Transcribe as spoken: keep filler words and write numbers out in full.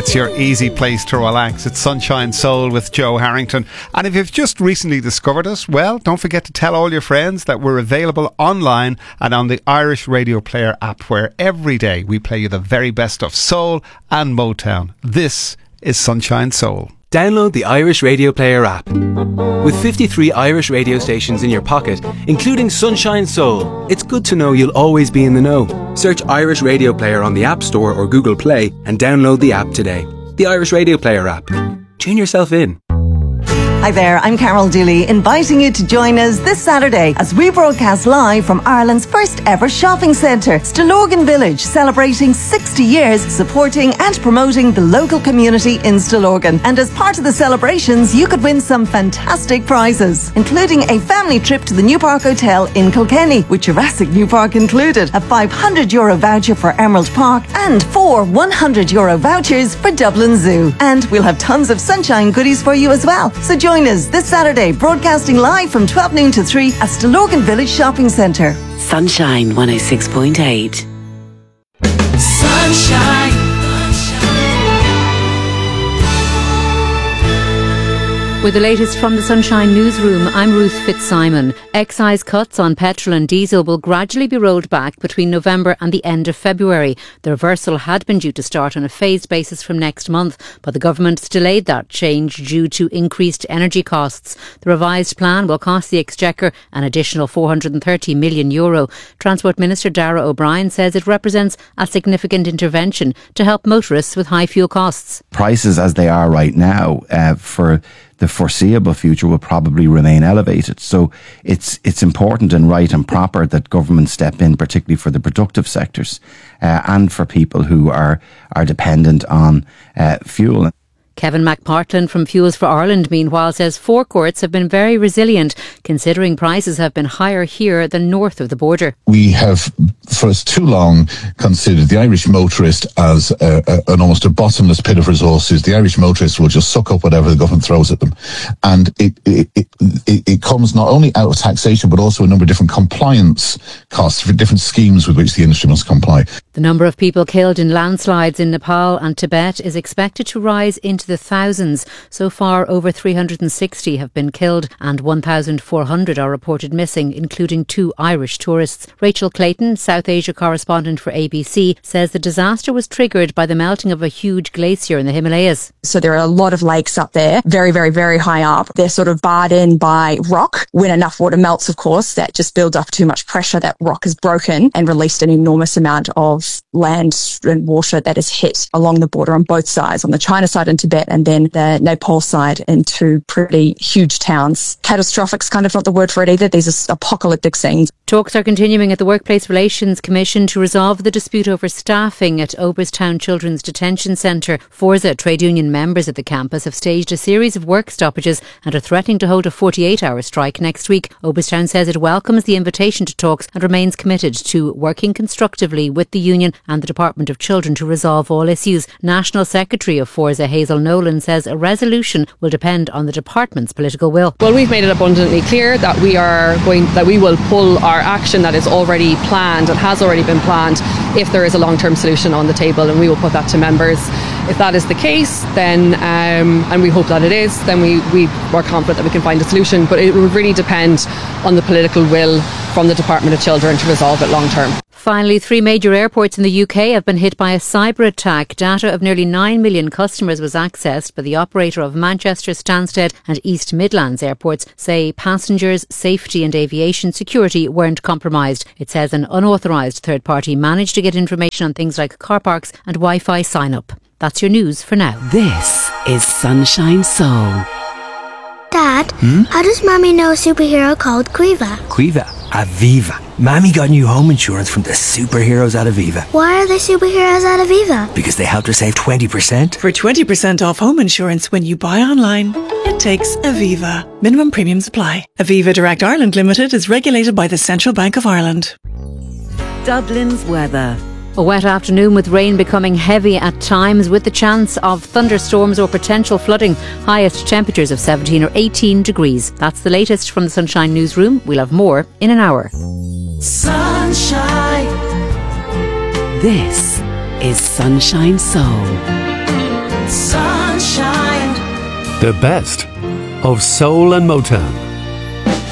It's your easy place to relax. It's Sunshine Soul with Joe Harrington. And if you've just recently discovered us, well, don't forget to tell all your friends that we're available online and on the Irish Radio Player app, where every day we play you the very best of soul and Motown. This is Sunshine Soul. Download the Irish Radio Player app. With fifty-three Irish radio stations in your pocket, including Sunshine Soul, it's good to know you'll always be in the know. Search Irish Radio Player on the App Store or Google Play and download the app today. The Irish Radio Player app. Tune yourself in. Hi there, I'm Carol Dooley, inviting you to join us this Saturday as we broadcast live from Ireland's first ever shopping centre, Stillorgan Village, celebrating sixty years supporting and promoting the local community in Stillorgan. And as part of the celebrations, you could win some fantastic prizes, including a family trip to the New Park Hotel in Kilkenny, with Jurassic New Park included, a five hundred euro voucher for Emerald Park, and four one hundred euro vouchers for Dublin Zoo. And we'll have tons of sunshine goodies for you as well. So join us this Saturday, broadcasting live from twelve noon to three at Stillorgan Village Shopping Centre. Sunshine one oh six point eight. Sunshine. With the latest from the Sunshine Newsroom, I'm Ruth Fitzsimon. Excise cuts on petrol and diesel will gradually be rolled back between November and the end of February. The reversal had been due to start on a phased basis from next month, but the government's delayed that change due to increased energy costs. The revised plan will cost the Exchequer an additional four hundred thirty million euro. Transport Minister Darragh O'Brien says it represents a significant intervention to help motorists with high fuel costs. Prices as they are right now uh, for the foreseeable future will probably remain elevated. So it's it's important and right and proper that government step in, particularly for the productive sectors uh, and for people who are, are dependent on uh, fuel. Kevin McPartland from Fuels for Ireland, meanwhile, says forecourts have been very resilient, considering prices have been higher here than north of the border. We have, for us too long, considered the Irish motorist as a, a, an almost a bottomless pit of resources. The Irish motorist will just suck up whatever the government throws at them. And it, it, it, it, it comes not only out of taxation, but also a number of different compliance costs for different schemes with which the industry must comply. The number of people killed in landslides in Nepal and Tibet is expected to rise into the thousands. So far, over three hundred sixty have been killed and one thousand four hundred are reported missing, including two Irish tourists. Rachel Clayton, South Asia correspondent for A B C, says the disaster was triggered by the melting of a huge glacier in the Himalayas. So there are a lot of lakes up there, very, very, very high up. They're sort of barred in by rock. When enough water melts, of course, that just builds up too much pressure. That rock is broken and released an enormous amount of land and water that is hit along the border on both sides, on the China side in Tibet and then the Nepal side, into pretty huge towns. Catastrophic's kind of not the word for it either. These are apocalyptic scenes. Talks are continuing at the Workplace Relations Commission to resolve the dispute over staffing at Oberstown Children's Detention Centre. Forza trade union members at the campus have staged a series of work stoppages and are threatening to hold a forty-eight hour strike next week. Oberstown says it welcomes the invitation to talks and remains committed to working constructively with the union and the Department of Children to resolve all issues. National Secretary of Forza, Hazel Nolan, says a resolution will depend on the department's political will. Well, we've made it abundantly clear that we are going, that we will pull our action that is already planned and has already been planned if there is a long-term solution on the table, and we will put that to members. If that is the case, then um, and we hope that it is, then we, we are confident that we can find a solution, but it would really depend on the political will from the Department of Children to resolve it long-term. Finally, three major airports in the U K have been hit by a cyber attack. Data of nearly nine million customers was accessed, but the operator of Manchester, Stansted and East Midlands airports say passengers' safety and aviation security weren't compromised. It says an unauthorised third party managed to get information on things like car parks and Wi-Fi sign-up. That's your news for now. This is Sunshine Soul. Dad, hmm? How does Mummy know a superhero called Quiva? Quiva? Aviva. Mammy got new home insurance from the superheroes at Aviva. Why are they superheroes at Aviva? Because they helped her save twenty percent. For twenty percent off home insurance when you buy online, it takes Aviva. Minimum premiums apply. Aviva Direct Ireland Limited is regulated by the Central Bank of Ireland. Dublin's weather. A wet afternoon with rain becoming heavy at times, with the chance of thunderstorms or potential flooding. Highest temperatures of seventeen or eighteen degrees. That's the latest from the Sunshine Newsroom. We'll have more in an hour. Sunshine. This is Sunshine Soul. Sunshine. The best of soul and Motown.